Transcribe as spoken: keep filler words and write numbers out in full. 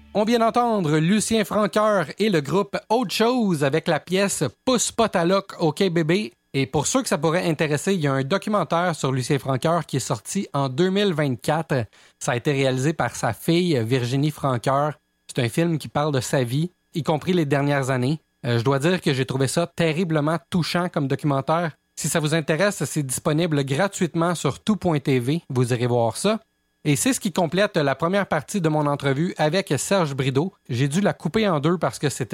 On vient d'entendre Lucien Francoeur et le groupe Autre Chose avec la pièce Pousse pas ta loc, OK bébé. Et pour ceux que ça pourrait intéresser, il y a un documentaire sur Lucien Francoeur qui est sorti en deux mille vingt-quatre. Ça a été réalisé par sa fille Virginie Francoeur. C'est un film qui parle de sa vie, y compris les dernières années. Euh, je dois dire que j'ai trouvé ça terriblement touchant comme documentaire. Si ça vous intéresse, c'est disponible gratuitement sur tout point t v. Vous irez voir ça. Et c'est ce qui complète la première partie de mon entrevue avec Serge Brideau. J'ai dû la couper en deux parce que c'était